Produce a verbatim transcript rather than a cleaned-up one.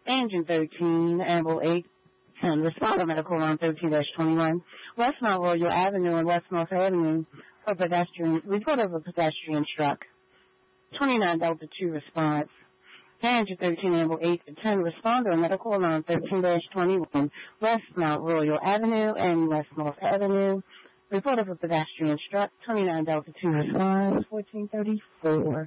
Engine thirteen, Amble eight, ten. Respond to medical line thirteen dash twenty-one, West Mount Royal Avenue and West North Avenue for pedestrian, report of a pedestrian struck. twenty-nine Delta two response. Engine thirteen, Amble eight to ten. Respond to medical line thirteen dash twenty-one, West Mount Royal Avenue and West North Avenue. Report of a pedestrian struck. twenty-nine Delta two response, fourteen thirty-four.